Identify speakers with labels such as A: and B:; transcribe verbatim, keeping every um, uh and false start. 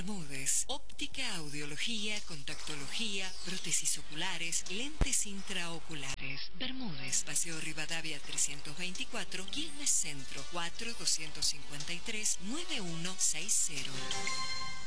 A: Bermúdez. Óptica, audiología, contactología, prótesis oculares, lentes intraoculares. Bermúdez, Paseo Rivadavia trescientos veinticuatro, Quilmes Centro, cuatro dos cinco tres, nueve uno seis cero.